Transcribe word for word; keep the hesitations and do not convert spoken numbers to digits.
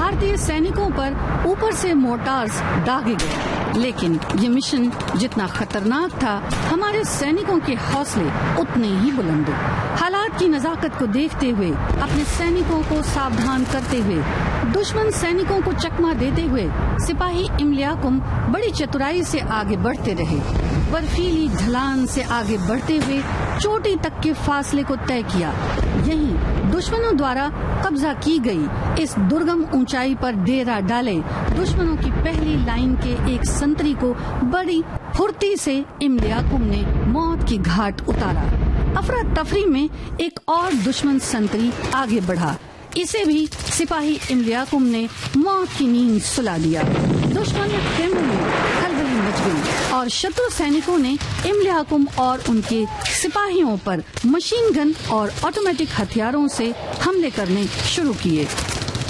भारतीय सैनिकों पर ऊपर से मोर्टार्स दागे गए, लेकिन ये मिशन जितना खतरनाक था, हमारे सैनिकों के हौसले उतने ही बुलंद। हालात की नजाकत को देखते हुए, अपने सैनिकों को सावधान करते हुए, दुश्मन सैनिकों को चकमा देते हुए सिपाही इमलियाकुम बड़ी चतुराई से आगे बढ़ते रहे। बर्फीली ढलान से आगे बढ़ते हुए चोटी तक के फासले को तय किया। यहीं दुश्मनों द्वारा कब्जा की गई इस दुर्गम ऊंचाई पर डेरा डाले दुश्मनों की पहली लाइन के एक संतरी को बड़ी फुर्ती से इमलियाकुम ने मौत की घाट उतारा। अफरा तफरी में एक और दुश्मन संतरी आगे बढ़ा। इसे भी सिपाही इमलियाकुम ने मौत की नींद सुला दिया। दुश्मन खेमों में खलबली मच गई और शत्रु सैनिकों ने इमलियाकुम और उनके सिपाहियों पर मशीन गन और ऑटोमेटिक हथियारों से हमले करने शुरू किए।